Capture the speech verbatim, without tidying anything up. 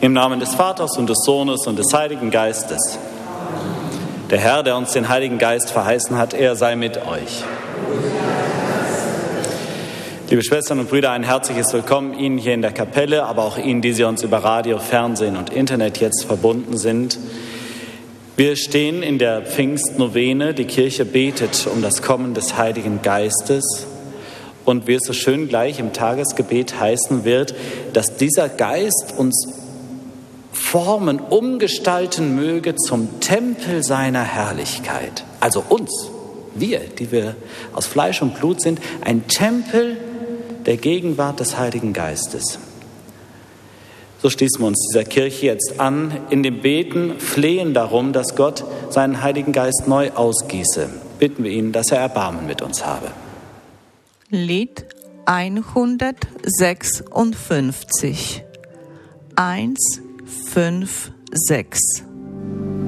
Im Namen des Vaters und des Sohnes und des Heiligen Geistes. Der Herr, der uns den Heiligen Geist verheißen hat, er sei mit euch. Liebe Schwestern und Brüder, ein herzliches Willkommen Ihnen hier in der Kapelle, aber auch Ihnen, die Sie uns über Radio, Fernsehen und Internet jetzt verbunden sind. Wir stehen in der Pfingstnovene, die Kirche betet um das Kommen des Heiligen Geistes und wie es so schön gleich im Tagesgebet heißen wird, dass dieser Geist uns formen, umgestalten möge zum Tempel seiner Herrlichkeit. Also uns, wir, die wir aus Fleisch und Blut sind, ein Tempel der Gegenwart des Heiligen Geistes. So schließen wir uns dieser Kirche jetzt an, in dem Beten, flehen darum, dass Gott seinen Heiligen Geist neu ausgieße. Bitten wir ihn, dass er Erbarmen mit uns habe. Lied hundertsechsundfünfzig. eins, fünf, sechs.